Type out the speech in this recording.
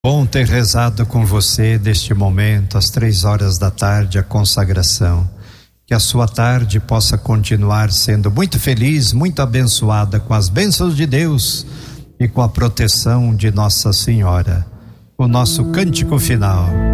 Bom ter rezado com você neste momento, às 3 horas da tarde, a consagração. Que a sua tarde possa continuar sendo muito feliz, muito abençoada com as bênçãos de Deus e com a proteção de Nossa Senhora. O nosso cântico final.